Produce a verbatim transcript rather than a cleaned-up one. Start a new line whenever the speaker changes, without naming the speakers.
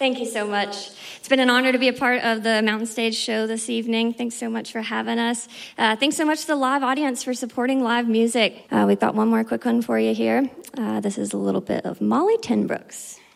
Thank you so much. It's been an honor to be a part of the Mountain Stage show this evening. Thanks so much for having us. Uh, thanks so much to the live audience for supporting live music. Uh, we've got one more quick one for you here. Uh, this is a little bit of Molly Tenbrooks.